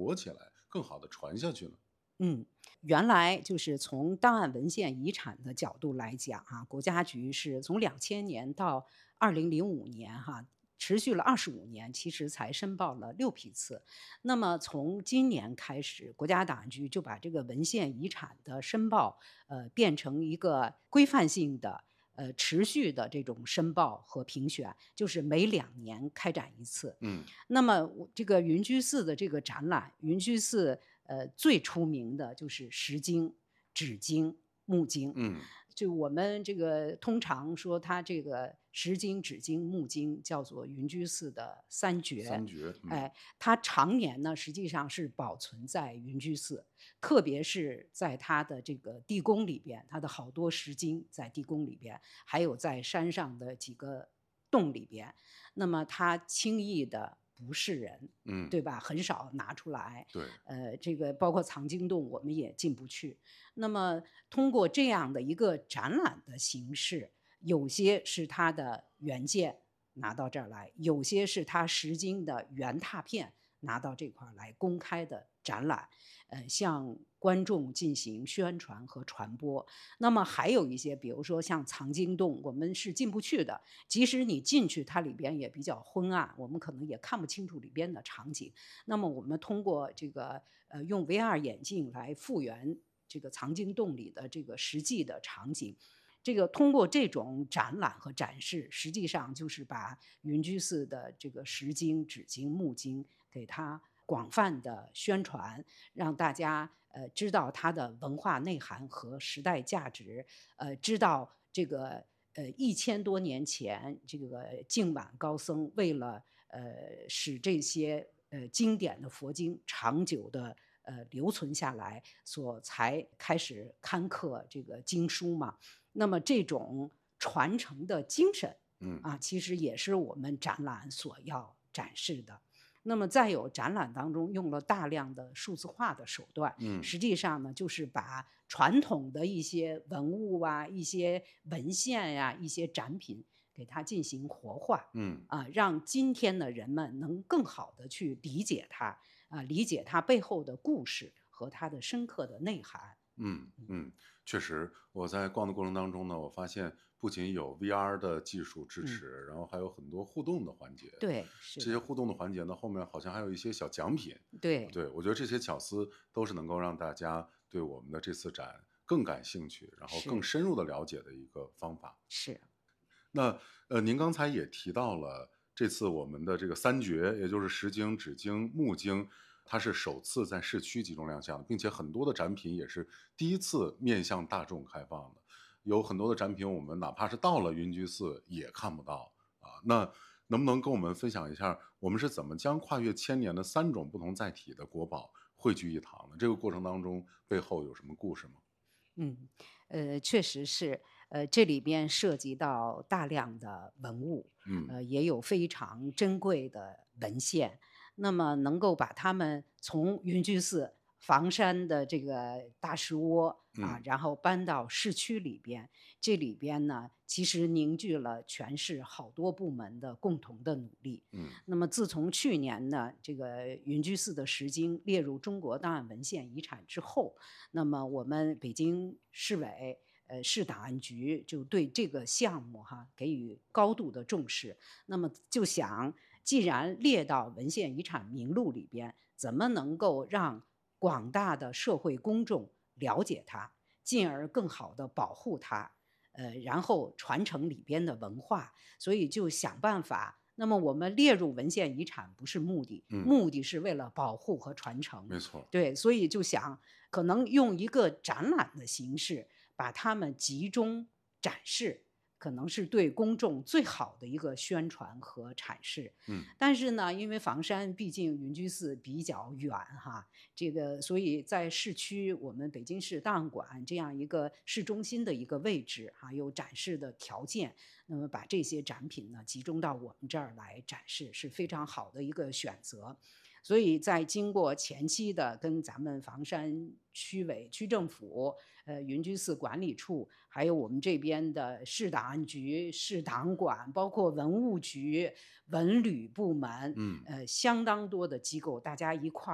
活起来，更好的传下去呢？ 原来就是从档案文献遗产的角度来讲哈，国家局是从2000年到2005年哈，持续了25年，其实才申报了6批次。那么从今年开始，国家档案局就把这个文献遗产的申报，变成一个规范性的。持续的这种申报和评选，就是每2年开展一次。 嗯那么这个云居寺的这个展览，云居寺最出名的就是石经、纸经、木经。 嗯， 就我们这个通常说，它这个石经、纸经、木经叫做云居寺的三绝。 三绝， 哎，它常年呢实际上是保存在云居寺，特别是在它的这个地宫里边，它的好多石经在地宫里边，还有在山上的几个洞里边。那么它轻易的不是人， 嗯， 对吧？很少拿出来。 对， 这个包括藏经洞，我们也进不去。那么通过这样的一个展览的形式，有些是它的原件拿到这儿来，有些是它石经的原拓片拿到这块儿来公开的展览，向观众进行宣传和传播。那么还有一些，比如说像藏经洞，我们是进不去的，即使你进去，它里边也比较昏暗，我们可能也看不清楚里边的场景。那么我们通过这个用 VR 眼镜来复原这个藏经洞里的这个实际的场景。这个通过这种展览和展示，实际上就是把云居寺的这个石经、纸经、木经给它广泛的宣传，让大家知道它的文化内涵和时代价值，知道这个1000多年前这个净晚高僧为了使这些经典的佛经长久的留存下来，所才开始刊刻这个经书嘛。那么这种传承的精神嗯啊，其实也是我们展览所要展示的。那么再有展览当中用了大量的数字化的手段， 嗯实际上呢，就是把传统的一些文物啊、一些文献呀、一些展品给它进行活化。 嗯让今天的人们能更好的去理解它，理解它背后的故事和它的深刻的内涵。 确实，我在逛的过程当中呢，我发现不仅有 VR 的技术支嗯， 持，然后还有很多互动的环节。 对，是的， 这些互动的环节呢，后面好像还有一些小奖品。 对， 对，我觉得这些巧思都是能够让大家对我们的这次展更感兴趣，然后更是深入的了解的一个方法。 是， 那您刚才也提到了这次我们的这个三绝，也就是石经、纸经、木经，它是首次在市区集中亮相的，并且很多的展品也是第一次面向大众开放的。有很多的展品，我们哪怕是到了云居寺也看不到啊。那能不能跟我们分享一下，我们是怎么将跨越千年的3种不同载体的国宝汇聚一堂的？这个过程当中背后有什么故事吗？ 嗯，确实是，这里边涉及到大量的文物， 嗯也有非常珍贵的文献。那么能够把它们从云居寺房山的这个大石窝啊， 嗯然后搬到市区里边，这里边呢，其实凝聚了全市好多部门的共同的努力。 嗯那么自从去年呢，这个云居寺的石经列入中国档案文献遗产之后，那么我们北京市委。市档案局就对这个项目哈给予高度的重视，那么就想，既然列到文献遗产名录里边，怎么能够让广大的社会公众了解它，进而更好的保护它，然后传承里边的文化，所以就想办法。那么我们列入文献遗产不是目的， 嗯， 目的是为了保护和传承。 没错。 对，所以就想可能用一个展览的形式把它们集中展示，可能是对公众最好的一个宣传和阐释。 嗯但是呢，因为房山毕竟云居寺比较远哈，这个所以在市区，我们北京市档案馆这样一个市中心的一个位置哈，有展示的条件，那么把这些展品呢集中到我们这儿来展示，是非常好的一个选择。所以在经过前期的跟咱们房山区委、区政府、云居寺管理处，还有我们这边的市档案局、市档案馆，包括文物局、文旅部门， 嗯。 相当多的机构，大家一块儿。